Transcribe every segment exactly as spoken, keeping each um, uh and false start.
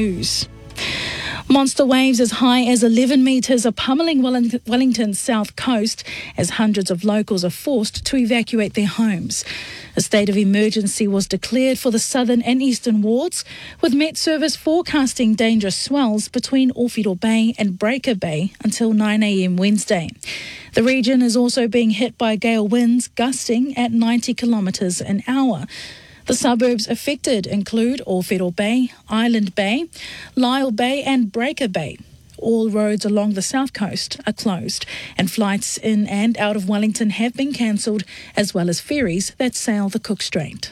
News. Monster waves as high as eleven metres are pummelling Wellington's south coast as hundreds of locals are forced to evacuate their homes. A state of emergency was declared for the southern and eastern wards, with Met Service forecasting dangerous swells between Ōwhiro Bay and Breaker Bay until nine a.m. Wednesday. The region is also being hit by gale winds gusting at ninety kilometres an hour. The suburbs affected include Ōwhiro Bay, Island Bay, Lyle Bay and Breaker Bay. All roads along the south coast are closed and flights in and out of Wellington have been cancelled, as well as ferries that sail the Cook Strait.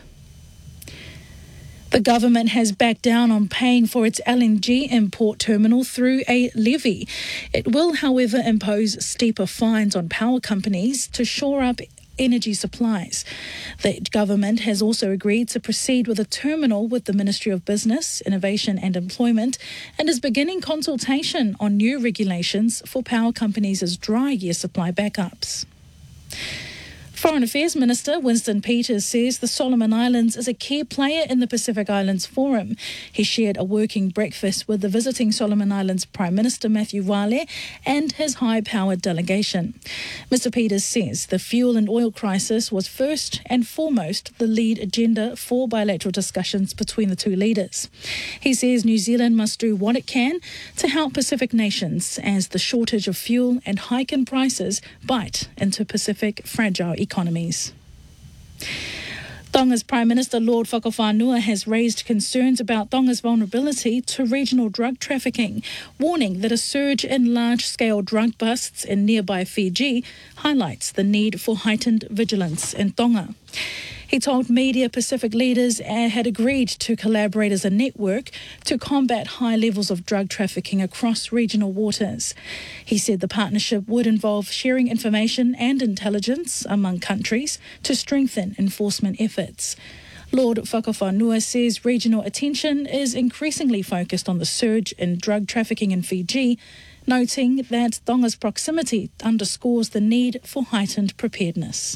The government has backed down on paying for its L N G import terminal through a levy. It will, however, impose steeper fines on power companies to shore up energy supplies. The government has also agreed to proceed with a terminal with the Ministry of Business, Innovation and Employment and is beginning consultation on new regulations for power companies' dry year supply backups. Foreign Affairs Minister Winston Peters says the Solomon Islands is a key player in the Pacific Islands Forum. He shared a working breakfast with the visiting Solomon Islands Prime Minister Matthew Wale and his high-powered delegation. Mister Peters says the fuel and oil crisis was first and foremost the lead agenda for bilateral discussions between the two leaders. He says New Zealand must do what it can to help Pacific nations as the shortage of fuel and hike in prices bite into Pacific fragile economies. economies. Tonga's Prime Minister Lord Whakawhanua has raised concerns about Tonga's vulnerability to regional drug trafficking, warning that a surge in large-scale drug busts in nearby Fiji highlights the need for heightened vigilance in Tonga. He told media Pacific leaders had agreed to collaborate as a network to combat high levels of drug trafficking across regional waters. He said the partnership would involve sharing information and intelligence among countries to strengthen enforcement efforts. Lord Whakawhanua says regional attention is increasingly focused on the surge in drug trafficking in Fiji, noting that Tonga's proximity underscores the need for heightened preparedness.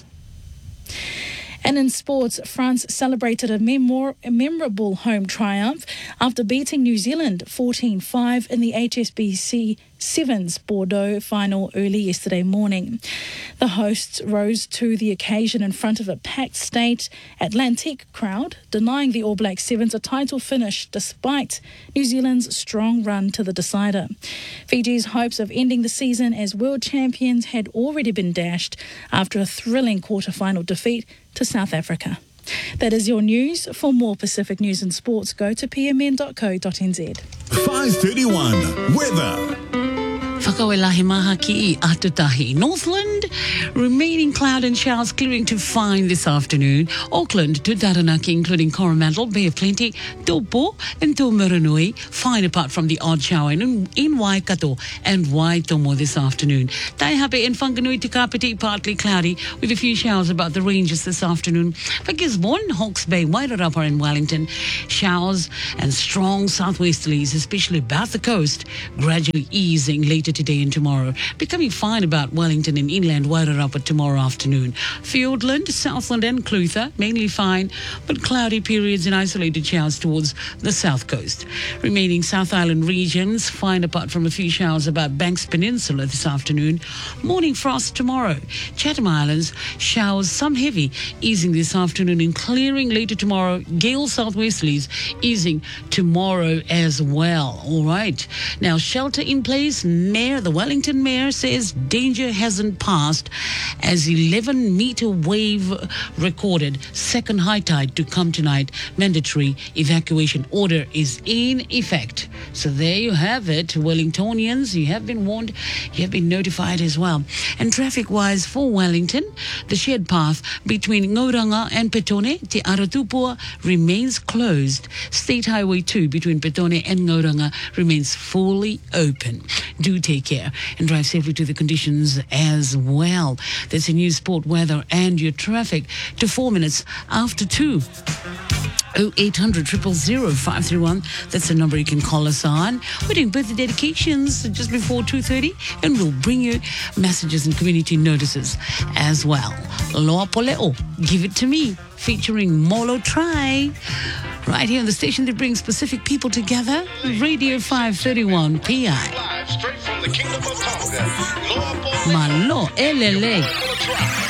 And in sports, France celebrated a, memor- a memorable home triumph after beating New Zealand fourteen five in the H S B C Sevens Bordeaux final early yesterday morning. The hosts rose to the occasion in front of a packed State Atlantique crowd, denying the All Black Sevens a title finish despite New Zealand's strong run to the decider. Fiji's hopes of ending the season as world champions had already been dashed after a thrilling quarter-final defeat to South Africa. That is your news. For more Pacific news and sports, go to p m n dot co dot n z. five thirty-one Weather. Whakawelahi maha ki i Atutahi. Northland, remaining cloud and showers clearing to fine this afternoon. Auckland to Taranaki, including Coromandel, Bay of Plenty, Taupo and Taumarunui, fine apart from the odd shower in, in Waikato and Waitomo this afternoon. Taihape and Whanganui to Kapiti, partly cloudy with a few showers about the ranges this afternoon. For Gisborne, Hawke's Bay, Wairarapa and Wellington, showers and strong southwesterlies, especially about the coast, gradually easing later today and tomorrow, becoming fine about Wellington and inland Wairarapa tomorrow afternoon. Fiordland, Southland and Clutha, mainly fine, but cloudy periods and isolated showers towards the south coast. Remaining South Island regions, fine apart from a few showers about Banks Peninsula this afternoon. Morning frost tomorrow. Chatham Islands, showers, some heavy, easing this afternoon and clearing later tomorrow. Gale southwesterlies, easing tomorrow as well. All right. Now, shelter in place. Mayor, the Wellington Mayor says danger hasn't passed as eleven metre wave recorded. Second high tide to come tonight. Mandatory evacuation order is in effect. So there you have it. Wellingtonians, you have been warned. You have been notified as well. And traffic-wise for Wellington, the shared path between Ngauranga and Petone, Te Aratupua, remains closed. State Highway two between Petone and Ngauranga remains fully open. Do take care and drive safely to the conditions as well. That's your news, sport, weather and your traffic to four minutes after two. oh eight hundred, zero zero zero, five three one. That's the number you can call us on. We're doing birthday dedications just before two thirty, and we'll bring you messages and community notices as well. Loa Poleo, Give It To Me, featuring Molo Try. Right here on the station that brings Pacific people together, Radio five thirty-one P I. Live straight from the Kingdom of Tonga. Loa Poleo. Malo, elele.